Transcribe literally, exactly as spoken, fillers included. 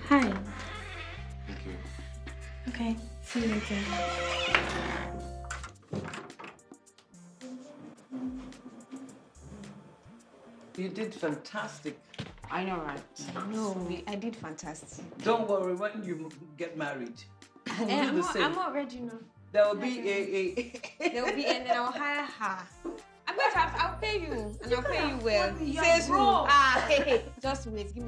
Hi. Thank you. Okay, see you later. You did fantastic. I know, right? No, we, I did fantastic. Don't worry, when you get married, we'll Eh, do I'm, the not, same. I'm not ready now. There will be a... a There will be, and then I'll hire her. I'm going to have, I'll pay you, and I'll pay you well. You're Says who? broke. Ah, hey, hey, just wait, give me